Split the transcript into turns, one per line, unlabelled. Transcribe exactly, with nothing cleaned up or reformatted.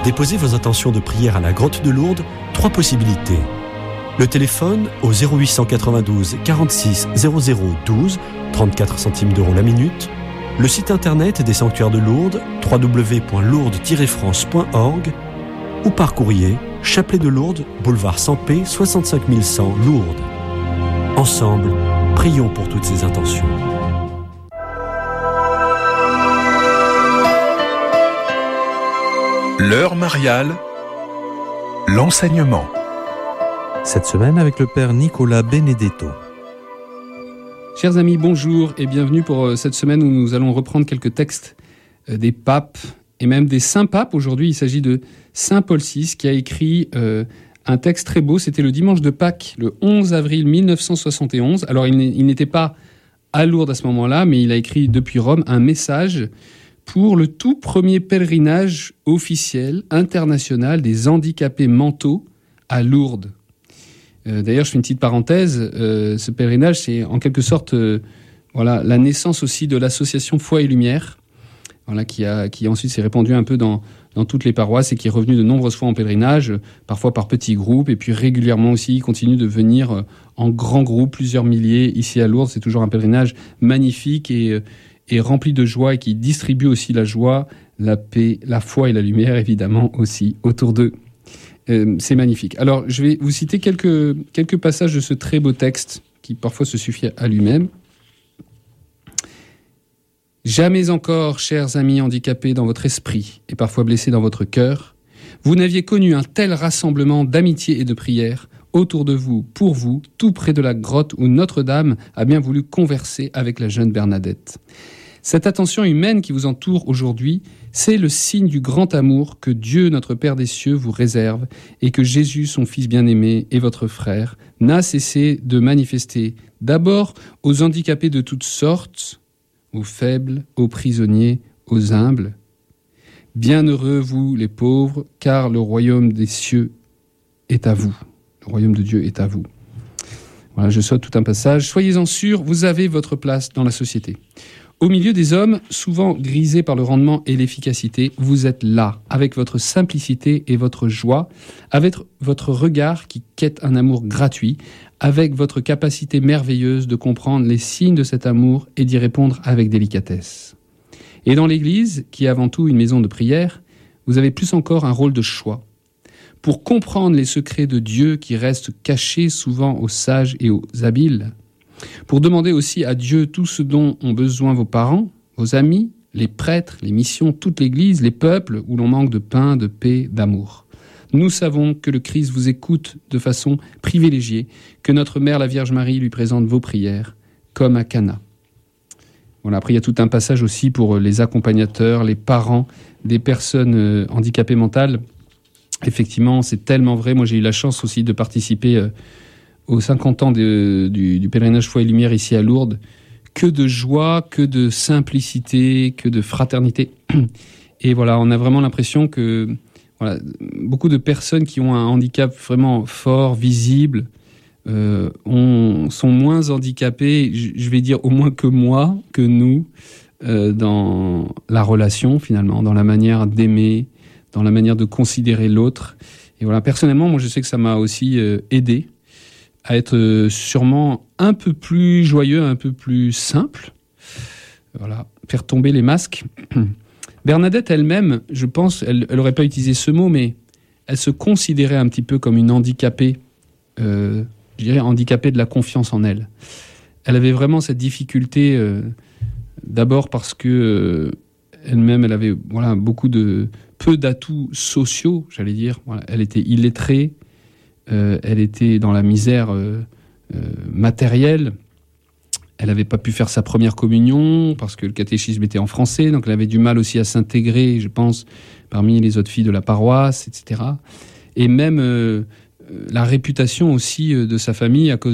déposer vos intentions de prière à la Grotte de Lourdes, trois possibilités. Le téléphone au zéro huit cent quatre-vingt-douze quarante-six zéro zéro douze, trente-quatre centimes d'euros la minute. Le site internet des sanctuaires de Lourdes, w w w point lourdes tiret france point org, ou par courrier, Chapelet de Lourdes, boulevard Sampé, soixante-cinq mille cent, Lourdes. Ensemble, prions pour toutes ces intentions.
L'heure mariale, l'enseignement.
Cette semaine avec le Père Nicolas Benedetto.
Chers amis, bonjour et bienvenue pour cette semaine où nous allons reprendre quelques textes des papes et même des saints papes. Aujourd'hui, il s'agit de Saint Paul six qui a écrit euh, un texte très beau. C'était le dimanche de Pâques, le onze avril mille neuf cent soixante et onze. Alors, il, il n'était pas à Lourdes à ce moment-là, mais il a écrit depuis Rome un message pour le tout premier pèlerinage officiel international des handicapés mentaux à Lourdes. Euh, d'ailleurs, je fais une petite parenthèse. Euh, ce pèlerinage, c'est en quelque sorte euh, voilà, la naissance aussi de l'association Foi et Lumière, voilà, qui, a, qui ensuite s'est répandue un peu dans, dans toutes les paroisses et qui est revenue de nombreuses fois en pèlerinage, parfois par petits groupes, et puis régulièrement aussi, il continue de venir euh, en grands groupes, plusieurs milliers, ici à Lourdes. C'est toujours un pèlerinage magnifique et, euh, et rempli de joie et qui distribue aussi la joie, la paix, la foi et la lumière, évidemment, aussi autour d'eux. Euh, c'est magnifique. Alors, je vais vous citer quelques, quelques passages de ce très beau texte qui parfois se suffit à lui-même. Jamais encore, chers amis handicapés dans votre esprit et parfois blessés dans votre cœur, vous n'aviez connu un tel rassemblement d'amitié et de prière autour de vous, pour vous, tout près de la grotte où Notre-Dame a bien voulu converser avec la jeune Bernadette. Cette attention humaine qui vous entoure aujourd'hui, c'est le signe du grand amour que Dieu, notre Père des cieux, vous réserve et que Jésus, son Fils bien-aimé et votre frère, n'a cessé de manifester d'abord aux handicapés de toutes sortes, aux faibles, aux prisonniers, aux humbles. Bienheureux vous, les pauvres, car le royaume des cieux est à vous. Le royaume de Dieu est à vous. Voilà, je saute tout un passage. Soyez-en sûrs, vous avez votre place dans la société. Au milieu des hommes, souvent grisés par le rendement et l'efficacité, vous êtes là, avec votre simplicité et votre joie, avec votre regard qui quête un amour gratuit, avec votre capacité merveilleuse de comprendre les signes de cet amour et d'y répondre avec délicatesse. Et dans l'Église, qui est avant tout une maison de prière, vous avez plus encore un rôle de choix. Pour comprendre les secrets de Dieu qui restent cachés souvent aux sages et aux habiles, pour demander aussi à Dieu tout ce dont ont besoin vos parents, vos amis, les prêtres, les missions, toute l'Église, les peuples où l'on manque de pain, de paix, d'amour. Nous savons que le Christ vous écoute de façon privilégiée, que notre Mère, la Vierge Marie, lui présente vos prières, comme à Cana. Voilà, après, il y a tout un passage aussi pour les accompagnateurs, les parents des personnes handicapées mentales. Effectivement, c'est tellement vrai. Moi, j'ai eu la chance aussi de participer euh, aux cinquante ans de, du, du pèlerinage Foi et Lumière ici à Lourdes. Que de joie, que de simplicité, que de fraternité. Et voilà, on a vraiment l'impression que voilà, beaucoup de personnes qui ont un handicap vraiment fort, visible, euh, ont, sont moins handicapées, je vais dire au moins que moi, que nous, euh, dans la relation finalement, dans la manière d'aimer, dans la manière de considérer l'autre. Et voilà, personnellement, moi je sais que ça m'a aussi euh, aidé à être euh, sûrement un peu plus joyeux, un peu plus simple. Voilà, faire tomber les masques. Bernadette elle-même, je pense, elle n'aurait pas utilisé ce mot, mais elle se considérait un petit peu comme une handicapée, euh, je dirais handicapée de la confiance en elle. Elle avait vraiment cette difficulté, euh, d'abord parce que euh, elle-même, elle avait voilà, beaucoup de peu d'atouts sociaux, j'allais dire. Voilà, elle était illettrée, euh, elle était dans la misère euh, euh, matérielle. Elle n'avait pas pu faire sa première communion parce que le catéchisme était en français, donc elle avait du mal aussi à s'intégrer, je pense, parmi les autres filles de la paroisse, et cetera. Et même euh, la réputation aussi de sa famille à cause